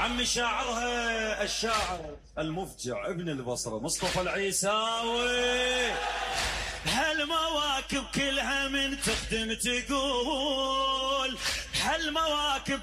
عمي شاعرها الشاعر المفجع ابن البصرة مصطفى العيساوي. هالمواكب كلها من تخدم تقول، هالمواكب